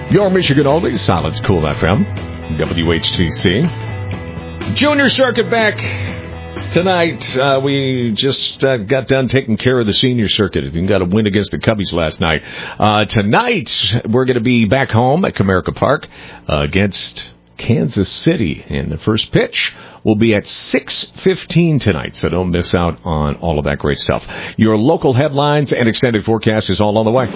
Your Michigan Oldies, Silence Cool FM, WHTC. Junior Circuit back tonight. We just got done taking care of the senior circuit. We got a win against the Cubbies last night. Tonight, we're going to be back home at Comerica Park against Kansas City. And the first pitch will be at 6:15 tonight, so don't miss out on all of that great stuff. Your local headlines and extended forecast is all on the way.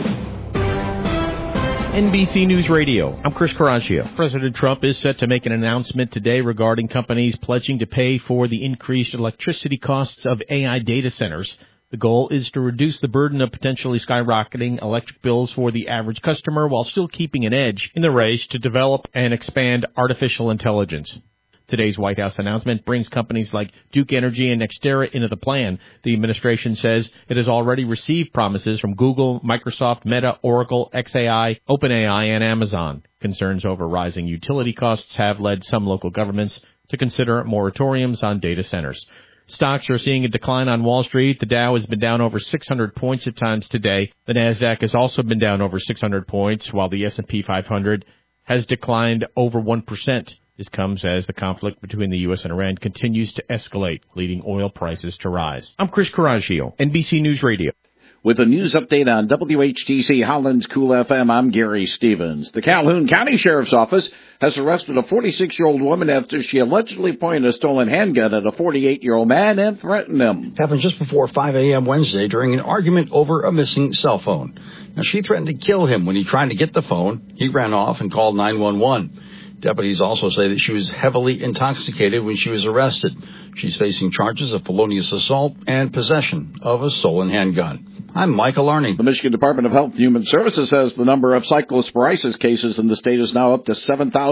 NBC News Radio. I'm Chris Caraccio. President Trump is set to make an announcement today regarding companies pledging to pay for the increased electricity costs of AI data centers. The goal is to reduce the burden of potentially skyrocketing electric bills for the average customer while still keeping an edge in the race to develop and expand artificial intelligence. Today's White House announcement brings companies like Duke Energy and NextEra into the plan. The administration says it has already received promises from Google, Microsoft, Meta, Oracle, xAI, OpenAI, and Amazon. Concerns over rising utility costs have led some local governments to consider moratoriums on data centers. Stocks are seeing a decline on Wall Street. The Dow has been down over 600 points at times today. The Nasdaq has also been down over 600 points, while the S&P 500 has declined over 1%. This comes as the conflict between the U.S. and Iran continues to escalate, leading oil prices to rise. I'm Chris Caraccio, NBC News Radio. With a news update on WHTC Holland's Cool FM, I'm Gary Stevens. The Calhoun County Sheriff's Office has arrested a 46-year-old woman after she allegedly pointed a stolen handgun at a 48-year-old man and threatened him. Happened just before 5 a.m. Wednesday during an argument over a missing cell phone. Now, she threatened to kill him when he tried to get the phone. He ran off and called 911. Deputies also say that she was heavily intoxicated when she was arrested. She's facing charges of felonious assault and possession of a stolen handgun. I'm Michael Arney. The Michigan Department of Health and Human Services says the number of cyclosporiosis cases in the state is now up to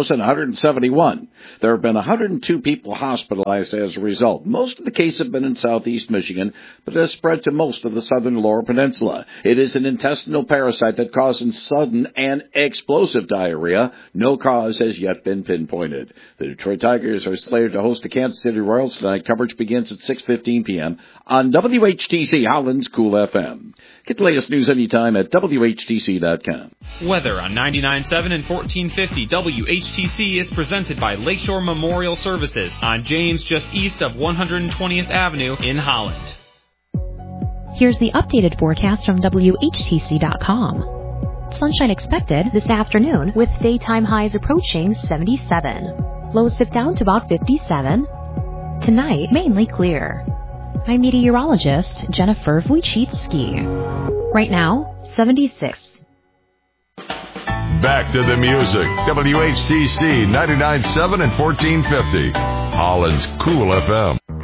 7,171. There have been 102 people hospitalized as a result. Most of the cases have been in southeast Michigan, but it has spread to most of the southern Lower Peninsula. It is an intestinal parasite that causes sudden and explosive diarrhea. No cause has yet been pinpointed. The Detroit Tigers are slated to host the Kansas City Royals tonight. Coverage begins at 6:15 p.m. on WHTC Holland's Cool FM. Get the latest news anytime at WHTC.com. Weather on 99.7 and 1450 WHTC is presented by Lakeshore Memorial Services on James, just east of 120th Avenue in Holland. Here's the updated forecast from WHTC.com. Sunshine expected this afternoon with daytime highs approaching 77. Lows dip down to about 57. Tonight, mainly clear. I'm meteorologist Jennifer Wojcicki. Right now, 76. Back to the music. WHTC 99.7 and 1450. Holland's Cool FM.